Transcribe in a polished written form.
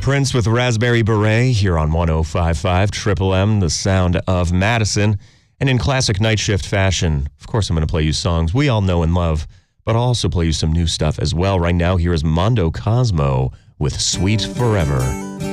Prince with Raspberry Beret here on 105.5 Triple M, the sound of Madison. And in classic night shift fashion, of course, I'm going to play you songs we all know and love, but I'll also play you some new stuff as well. Right now, here is Mondo Cosmo with Sweet Forever.